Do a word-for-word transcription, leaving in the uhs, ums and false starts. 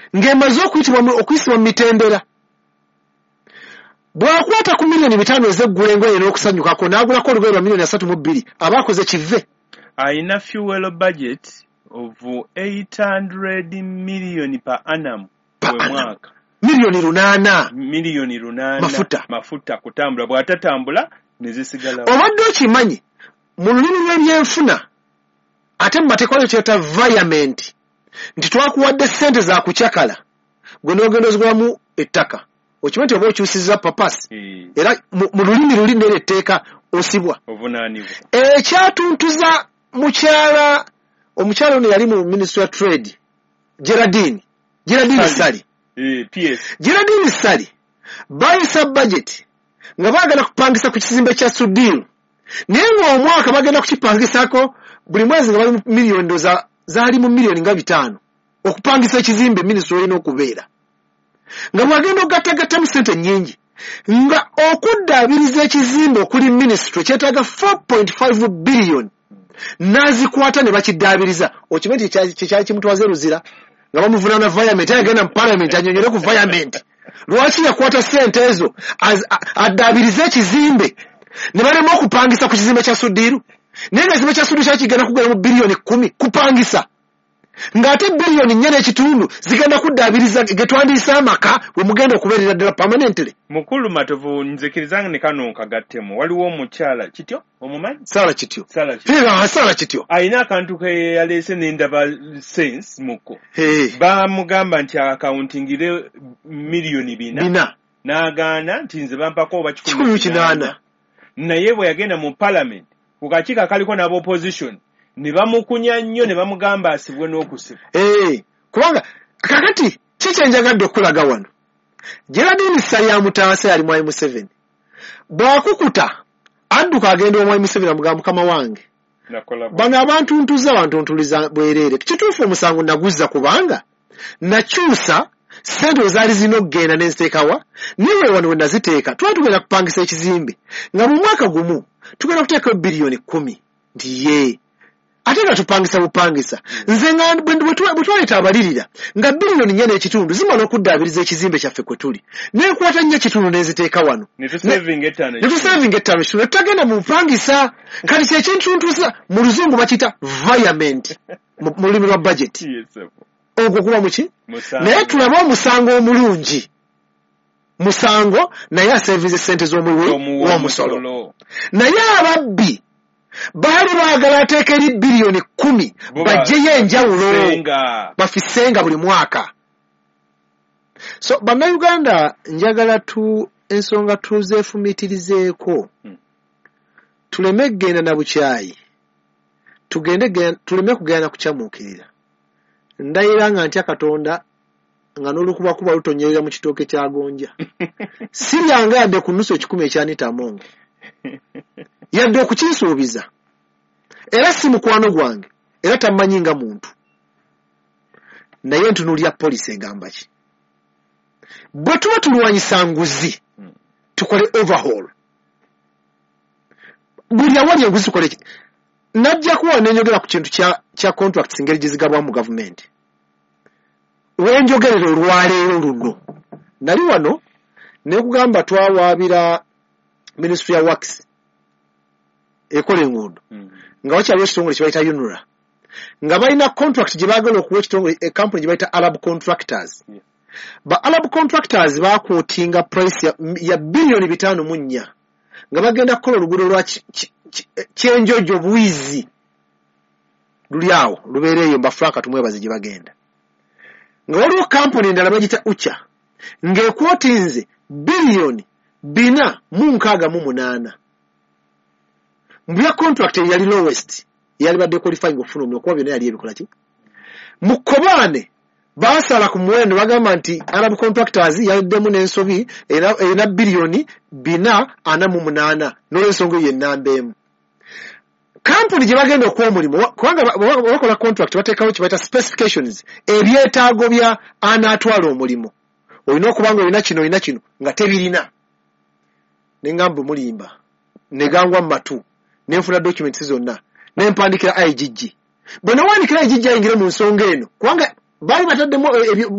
ng'emaze okuyitibwa okuyisibwa mu mitendera. Bw'akwata ku milioni bitano ez'eggula engoye n'okusanyukako n'agulako olugoye lwa milioni asatu mu bbiri aba akoze kive. Ayina fuel budget of eight hundred million per annum per mwaka. Milioni lunaana. Milioni lunaana. Mafuta. Mafuta kutambula. Bw'atatambula nezisigala. Obadde okimanyi mu lulimi lw'ebyenfuna ate mu mateeka waliwo kyeta environment nti twakuwadde ssente za kucakala gwe n'ogenda ozigulamu ettaka. Okimanyi nti oba okyusizza papasi era mu lulimi luli n'era etteeka osibwa. Obunaanibwa. Ekyatuntuza mukyala omukyala ono yali mu Ministry of Trade Geraldine Geraldine Sali. Eh, P S. Geraldine Sali bayisa budget nga baagala kupangisa ku kizimbe kya Sudiru. Naye ng'omwaka bagenda kukipangisako buli mwezi nga bali mu miliyoni ndoza zaali mu miliyoni nga bitano okupangisa ekizimbe minisitule olina okubeera. Nga bwagenda okugattagattamu ssente nnyingi nga okuddaabiriza ekizimbe okuli minisitule kyetaaga four point five billion n'azikwata ne bakiddaabiriza. Okimanyi kyekyali kimutwaza eruzira nga bamuvunaana environment ayagenda mu parliament anyonyere ku environment. Lwaki yakwata ssente ezo addaabiriza ekizimbe ne balema okupangisa ku kizimbe kya Sudiru? Naye nga ekizimbe kya Sudiru kyali kigenda kugula mu biliyoni kumi kupangisa ng'ate biliyoni nnya n'ekitundu zigenda kuddaabiriza ge twandiyisa amaka we mugenda okubeerera ddala permanently. Mukulu Matovu nzikirizanga ne kano nkagattemu waliwo omukyala kityo omumanyi Sala Kityo. Sala Kityo. Hey, Sala Kityo. Ayina akantu ke yaleese n'endaba sense muko. Hey. Bamugamba nti akauntingire miliyoni bina. Bina. N'agaana nti nze bampako oba kikumi kinaana. Naye bwe yagenda mu parliament ku kakiiko akaliko n'aba opposition ne bamukunya nnyo ne bamugamba asibwe n'okusibwa. Eh, kubanga kakati kiki enjagadde okulaga wano. Geraldine Sali ya mutaasa yali Mwai Museveni. Bw'akukuta adduka agenda omwai Museveni amugamba mukama wange. Bano abantu ntuza abantu ntuliza bwereere. Kituufu omusango naguzza kubanga nakyusa ssente ezaali zino okgenda n'enziteekawa niwe wano we naziteeka twali tugenda kupangisa ekizimbe nga mu mwaka gumu tugenda kuteekayo biliyoni kumi nti ye ate nga tupangisa bupangisa nze nga bwe twaleeta abalirira nga biliyoni nnya n'ekitundu zimala okuddaabiriza ekizimbe kyaffe kwe tuli n'enkwata nnyo ekitundu n'enziteeka wano netusavinga ettaano ekitundu tutagenda mu mpangisa kati kyekintuntusa mu luzungu bakiyita environment mu lulimi lwa budget. Ogwo kuba muki? Naye tulaba omusango omulungi. Musango naye asevize ssente z'omuwi w'omusolo. Naye ababbi baali baagala ateeka eri biliyoni kumi bajjeyo enjawulo bafisenga buli mwaka. So bannayuganda njagala tu ensonga tuzeefumiitirizeeko tuleme kgenda na bukyayi tugende tuleme kugenda kukyamuukirira. Ndayira nga ntya Katonda nga n'olukuba kuba lutonyerera mu kitooke kya gonja. Siryanga yadde ku nnusu ekikumi ekyanita amongo. Yadde okukinsuubiza. Era si mukwano gwange. Era tamanyi nga muntu. Naye ntunuulira poliisi egamba ki? Bwe tuba tulwanyisa nguzi tukole overhaul. Buli awali enguzi tukole ki? Najja kuwa nenjogera ku kintu kya kya contracts ngeri gizigabwa mu government. Wenjogerera olwaleero luno. Nali wano ne kugamba twawaabira Ministry of Works ekola enguudo. Mm. Nga wakyaliwo ekitongole kye bayita U N R A. Nga balina contract gye baagala okuwa ekitongole e company gye bayita Arab Contractors. Yeah. Ba Arab Contractors baakwootinga price ya, ya biliyoni bitano mu nnya. Nga bagenda kukola oluguudo lwa kyenjojo bwizi luli awo lubeereeyo mbafulaka tumwebaze gye bagenda. Nga waliwo kampuni endala bagita Ucha ng'ekwotinze biliyoni bina mu nkaaga mu munaana. Mu ya contract yali lowest yali badde qualifying okufuna omuliro kuba byonna yali ebikola ki? Mu Kobane baasala ku muwendo bagamba nti Arab Contractors yaliddemu n'ensobi erina biliyoni bina ana mu munaana n'olwensonga eyo ennambeemu. Kampuni gye bagenda okuwa omulimu kubanga bakola contract bateekawo kye bayita specifications ebyetaago bya anaatwala omulimu. Olina okubanga olina kino olina kino nga tebirina. Ne ngamba mulimba ne gangwa mu matu ne nfuna documents zonna ne mpandikira I G G. Bwe nawaandikira I G G ayingire mu nsonga eno kubanga baali bataddemu